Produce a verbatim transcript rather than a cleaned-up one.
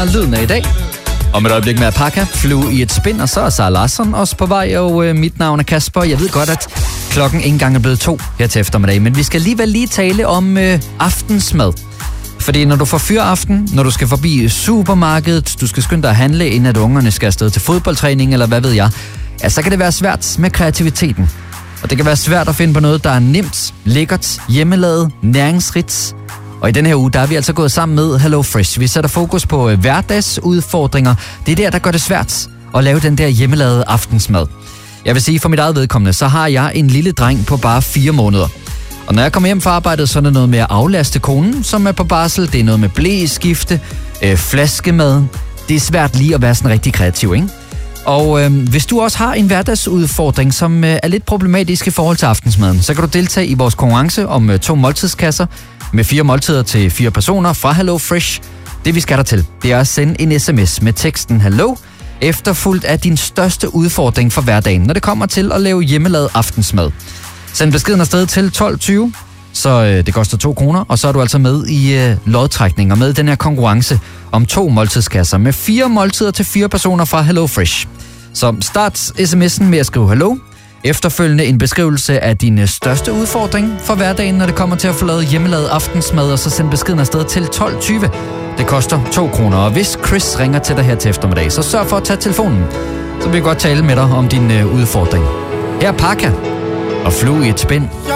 er lyden af i dag. Om et øjeblik med Alpaca, Flue i et spind, og så er Sara Larsson også på vej, og øh, mit navn er Kasper. Jeg ved godt, at klokken ikke engang er blevet to her til eftermiddag, men vi skal alligevel lige tale om øh, aftensmad. Fordi når du får fyraften, når du skal forbi supermarkedet, du skal skynde dig at handle, inden at ungerne skal afsted til fodboldtræning, eller hvad ved jeg, ja, så kan det være svært med kreativiteten. Og det kan være svært at finde på noget, der er nemt, lækkert, hjemmelavet, næringsrigt. Og i denne her uge, der er vi altså gået sammen med Hello Fresh. Vi sætter fokus på hverdagsudfordringer. Det er der, der gør det svært at lave den der hjemmelavede aftensmad. Jeg vil sige, for mit eget vedkommende, så har jeg en lille dreng på bare fire måneder. Og når jeg kommer hjem fra arbejdet, så er det noget med at aflaste konen, som er på barsel. Det er noget med blæskifte, øh, flaskemad. Det er svært lige at være sådan rigtig kreativ, ikke? Og øh, hvis du også har en hverdagsudfordring, som øh, er lidt problematisk i forhold til aftensmaden, så kan du deltage i vores konkurrence om øh, to måltidskasser med fire måltider til fire personer fra Hello Fresh. Det vi skal der til, det er at sende en sms med teksten Hello, efterfulgt af din største udfordring for hverdagen, når det kommer til at lave hjemmelavet aftensmad. Send beskeden afsted til tolv tyve, så øh, det koster to kroner, og så er du altså med i øh, lodtrækning og med den her konkurrence om to måltidskasser med fire måltider til fire personer fra Hello Fresh. Så start sms'en med at skrive Hello, efterfølgende en beskrivelse af din største udfordring for hverdagen, når det kommer til at få lavet hjemmelavet aftensmad, og så send beskeden afsted til tolv tyve. Det koster to kroner, og hvis Chris ringer til dig her til eftermiddag, så sørg for at tage telefonen, så vil jeg godt tale med dig om din øh, udfordring. Her er Parka og Flue i et spind.